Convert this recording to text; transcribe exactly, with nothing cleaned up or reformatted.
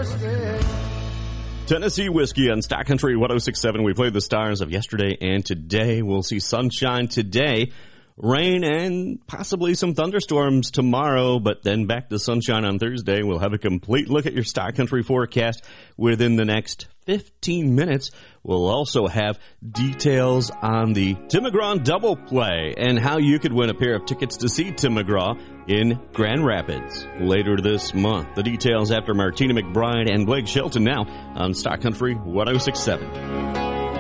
Tennessee Whiskey on Stock Country one oh six point seven. We played the stars of yesterday and today. We'll see sunshine today, rain, and possibly some thunderstorms tomorrow, but then back to sunshine on Thursday. We'll have a complete look at your Stock Country forecast within the next fifteen minutes. We'll also have details on the Tim McGraw double play and how you could win a pair of tickets to see Tim McGraw in Grand Rapids later this month. The details after Martina McBride and Blake Shelton now on Stock Country one oh six point seven.